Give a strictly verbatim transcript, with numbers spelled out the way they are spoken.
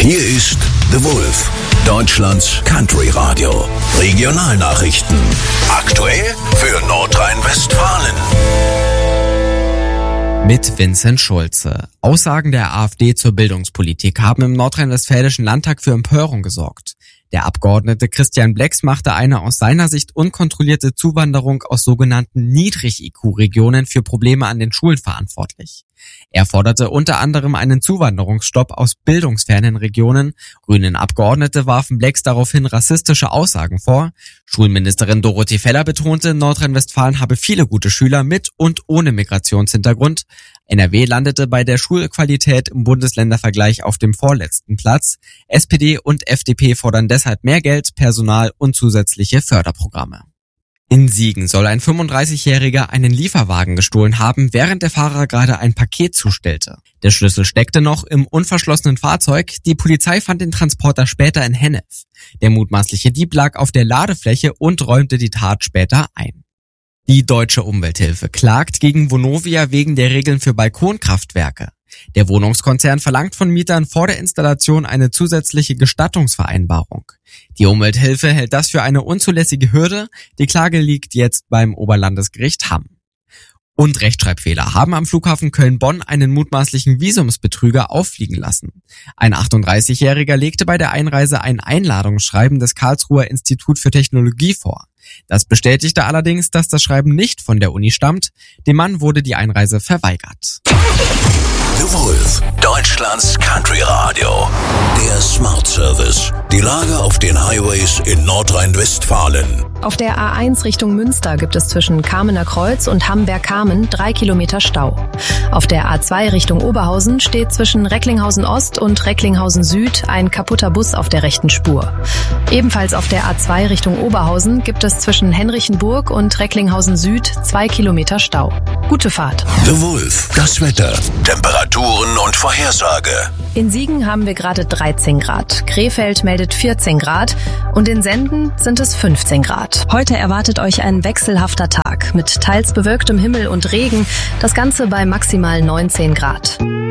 Hier ist The Wolf, Deutschlands Country Radio. Regionalnachrichten. Aktuell für Nordrhein-Westfalen. Mit Vincent Schulze. Aussagen der AfD zur Bildungspolitik haben im nordrhein-westfälischen Landtag für Empörung gesorgt. Der Abgeordnete Christian Blex machte eine aus seiner Sicht unkontrollierte Zuwanderung aus sogenannten Niedrig-I Q-Regionen für Probleme an den Schulen verantwortlich. Er forderte unter anderem einen Zuwanderungsstopp aus bildungsfernen Regionen. Grünen Abgeordnete warfen Blex daraufhin rassistische Aussagen vor. Schulministerin Dorothee Feller betonte, Nordrhein-Westfalen habe viele gute Schüler mit und ohne Migrationshintergrund. N R W landete bei der Schulqualität im Bundesländervergleich auf dem vorletzten Platz. S P D und F D P fordern deshalb mehr Geld, Personal und zusätzliche Förderprogramme. In Siegen soll ein fünfunddreißigjähriger einen Lieferwagen gestohlen haben, während der Fahrer gerade ein Paket zustellte. Der Schlüssel steckte noch im unverschlossenen Fahrzeug. Die Polizei fand den Transporter später in Hennef. Der mutmaßliche Dieb lag auf der Ladefläche und räumte die Tat später ein. Die Deutsche Umwelthilfe klagt gegen Vonovia wegen der Regeln für Balkonkraftwerke. Der Wohnungskonzern verlangt von Mietern vor der Installation eine zusätzliche Gestattungsvereinbarung. Die Umwelthilfe hält das für eine unzulässige Hürde. Die Klage liegt jetzt beim Oberlandesgericht Hamm. Und Rechtschreibfehler haben am Flughafen Köln-Bonn einen mutmaßlichen Visumsbetrüger auffliegen lassen. Ein achtunddreißigjähriger legte bei der Einreise ein Einladungsschreiben des Karlsruher Institut für Technologie vor. Das bestätigte allerdings, dass das Schreiben nicht von der Uni stammt. Dem Mann wurde die Einreise verweigert. The Wolf, Deutschlands Country Radio. Der Smart Service. Die Lage auf den Highways in Nordrhein-Westfalen. Auf der A eins Richtung Münster gibt es zwischen Kamener Kreuz und Hamberg-Kamen drei Kilometer Stau. Auf der A zwei Richtung Oberhausen steht zwischen Recklinghausen Ost und Recklinghausen Süd ein kaputter Bus auf der rechten Spur. Ebenfalls auf der A zwei Richtung Oberhausen gibt es zwischen Henrichenburg und Recklinghausen Süd zwei Kilometer Stau. Gute Fahrt. The Wolf, das Wetter, Temperaturen und Vorhersage. In Siegen haben wir gerade dreizehn Grad, Krefeld meldet vierzehn Grad und in Senden sind es fünfzehn Grad. Heute erwartet euch ein wechselhafter Tag mit teils bewölktem Himmel und Regen, das Ganze bei maximal neunzehn Grad.